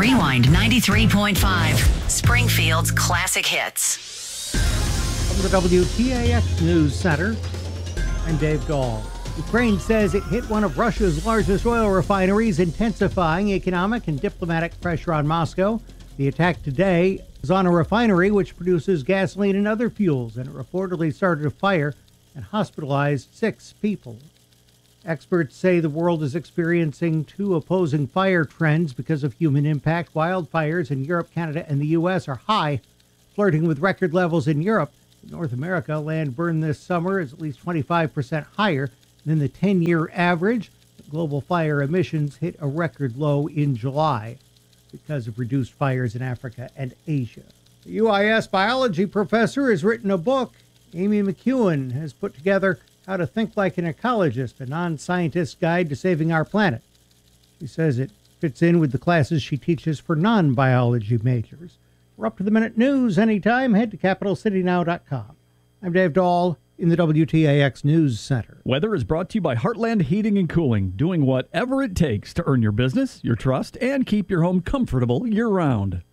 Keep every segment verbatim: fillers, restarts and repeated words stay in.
Rewind ninety-three point five, Springfield's classic hits. From the W T A X News Center, I'm Dave Dahl. Ukraine says it hit one of Russia's largest oil refineries, intensifying economic and diplomatic pressure on Moscow. The attack today is on a refinery which produces gasoline and other fuels, and it reportedly started a fire and hospitalized six people. Experts say the world is experiencing two opposing fire trends because of human impact. Wildfires in Europe, Canada, and the U S are high, flirting with record levels in Europe. In North America, land burned this summer is at least twenty-five percent higher than the ten-year average. Global fire emissions hit a record low in July because of reduced fires in Africa and Asia. The U I S biology professor has written a book. Amy McEwen has put together How to Think Like an Ecologist, a non-scientist guide to saving our planet. She says it fits in with the classes she teaches for non-biology majors. For up-to-the-minute news anytime, head to capital city now dot com. I'm Dave Dahl in the W T A X News Center. Weather is brought to you by Heartland Heating and Cooling, doing whatever it takes to earn your business, your trust, and keep your home comfortable year-round.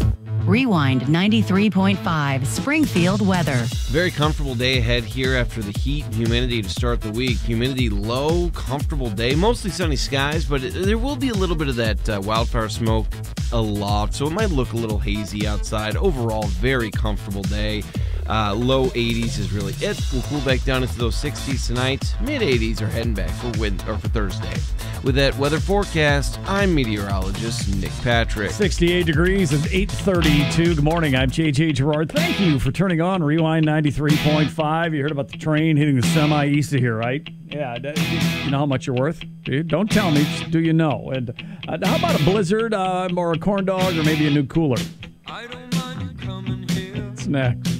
Rewind ninety-three point five, Springfield weather. Very comfortable day ahead here after the heat and humidity to start the week. Humidity low, comfortable day, mostly sunny skies, but it, there will be a little bit of that uh, wildfire smoke aloft, so it might look a little hazy outside. Overall, very comfortable day. Uh, low eighties is really it. We'll cool back down into those sixties tonight. Mid eighties are heading back for win- or for Thursday. With that weather forecast, I'm meteorologist Nick Patrick. sixty-eight degrees and eight thirty-two. Good morning. I'm J J Gerard. Thank you for turning on Rewind ninety-three point five. You heard about the train hitting the semi east of here, right? Yeah. You know how much you're worth? Dude, don't tell me. Do you know? And uh, how about a blizzard uh, or a corn dog or maybe a new cooler? I don't mind you coming here. It's next.